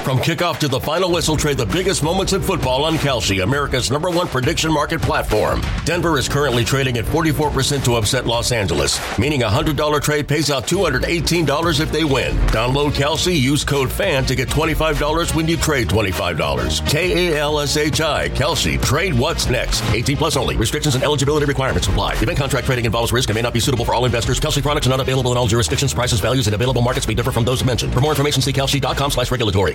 From kickoff to the final whistle, trade the biggest moments in football on Kalshi, America's #1 prediction market platform. Denver is currently trading at 44% to upset Los Angeles, meaning a $100 trade pays out $218 if they win. Download Kalshi, use code FAN to get $25 when you trade $25. KALSHI, Kalshi, trade what's next. 18 plus only. Restrictions and eligibility requirements apply. Event contract trading involves risk and may not be suitable for all investors. Kalshi products are not available in all jurisdictions. Prices, values, and available markets may differ from those mentioned. For more information, see kalshi.com/regulatory.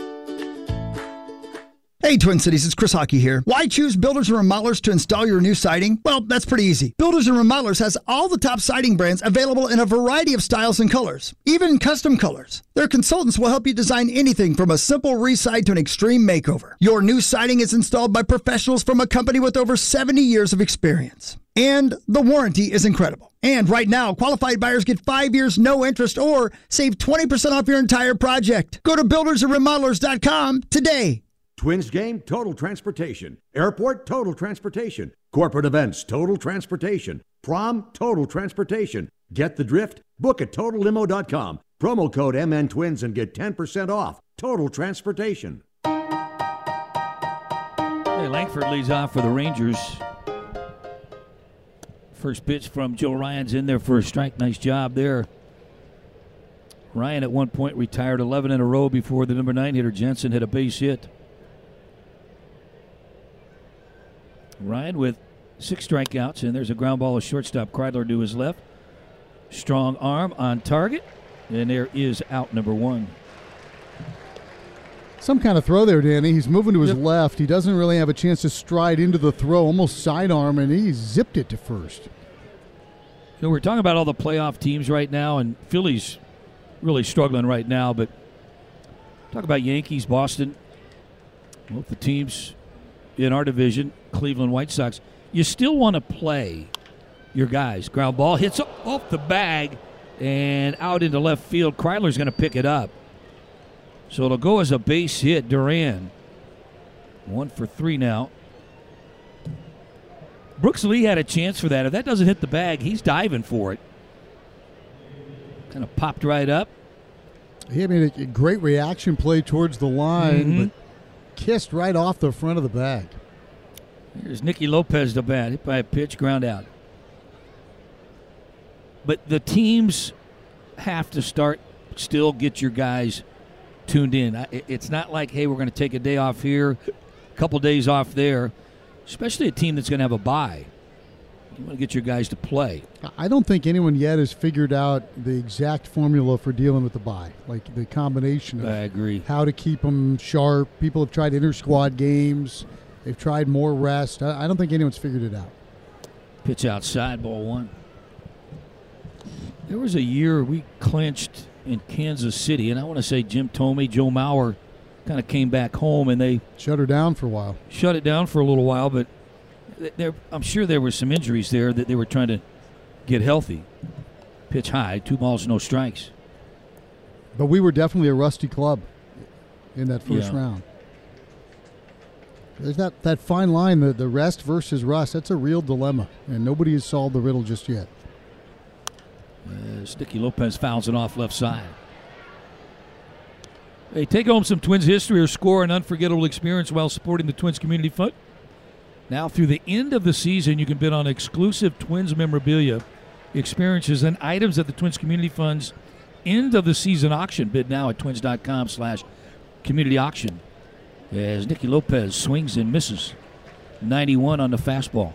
Hey, Twin Cities, it's Chris Hockey here. Why choose Builders and Remodelers to install your new siding? Well, that's pretty easy. Builders and Remodelers has all the top siding brands available in a variety of styles and colors, even custom colors. Their consultants will help you design anything from a simple reside to an extreme makeover. Your new siding is installed by professionals from a company with over 70 years of experience. And the warranty is incredible. And right now, qualified buyers get 5 years, no interest, or save 20% off your entire project. Go to buildersandremodelers.com today. Twins game, Total Transportation. Airport, Total Transportation. Corporate events, Total Transportation. Prom, Total Transportation. Get the drift? Book at TotalLimo.com. Promo code MNTwins and get 10% off. Total Transportation. Hey, Langford leads off for the Rangers. First pitch from Joe Ryan's in there for a strike. Nice job there. Ryan at one point retired 11 in a row before the number 9 hitter Jensen hit a base hit. Ryan with 6 strikeouts, and there's a ground ball to shortstop Kreidler to his left. Strong arm on target, and there is out number 1. Some kind of throw there, Danny. He's moving to his left. He doesn't really have a chance to stride into the throw, almost sidearm, and he zipped it to first. So we're talking about all the playoff teams right now, and Philly's really struggling right now, but talk about Yankees, Boston, both the teams in our division, Cleveland White Sox. You still want to play your guys. Ground ball hits off the bag and out into left field. Kreidler's going to pick it up. So it'll go as a base hit. Duran, 1 for 3 now. Brooks Lee had a chance for that. If that doesn't hit the bag, he's diving for it. Kind of popped right up. He made a great reaction play towards the line, but kissed right off the front of the bag. Here's Nicky Lopez to bat. Hit by a pitch, ground out. But the teams have to still get your guys tuned in. It's not like, hey, we're going to take a day off here, a couple days off there, especially a team that's going to have a bye. You want to get your guys to play. I don't think anyone yet has figured out the exact formula for dealing with the bye, like the combination of I agree. How to keep them sharp. People have tried inter-squad games. They've tried more rest. I don't think anyone's figured it out. Pitch outside, ball 1. There was a year we clinched in Kansas City, and I want to say Jim Thome, Joe Mauer kind of came back home, and they shut her down for a while. Shut it down for a little while, but I'm sure there were some injuries there that they were trying to get healthy. Pitch high, 2 balls, no strikes. But we were definitely a rusty club in that first round. There's that fine line, the rest versus rust. That's a real dilemma, and nobody has solved the riddle just yet. Nicky Lopez fouls it off left side. Hey, take home some Twins history or score an unforgettable experience while supporting the Twins Community Fund. Now, through the end of the season, you can bid on exclusive Twins memorabilia, experiences, and items at the Twins Community Fund's end of the season auction. Bid now at twins.com/community auction. As Nicky Lopez swings and misses. 91 on the fastball.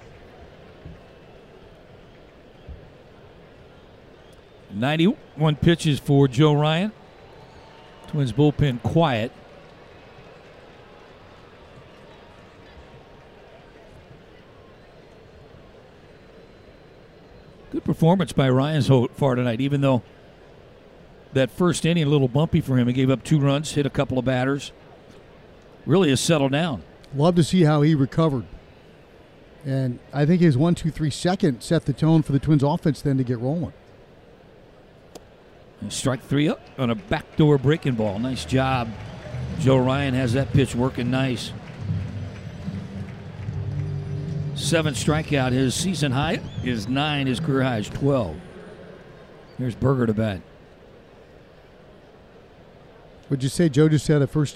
91 pitches for Joe Ryan. Twins bullpen quiet. Good performance by Ryan so far tonight, even though that first inning a little bumpy for him. He gave up 2 runs, hit a couple of batters. Really has settled down. Love to see how he recovered. And I think his 1-2-3 second set the tone for the Twins offense then to get rolling. And strike 3 up on a backdoor breaking ball. Nice job. Joe Ryan has that pitch working nice. 7 strikeout. His season high is 9. His career high is 12. Here's Berger to bat. Would you say Joe just had a first